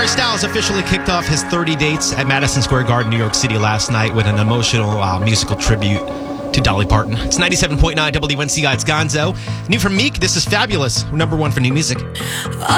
Harry Styles officially kicked off his 30 dates at Madison Square Garden, New York City last night with an emotional musical tribute to Dolly Parton. It's 97.9 WNCI. It's Gonzo. New from Meek, this is Fabulous. Number one for new music.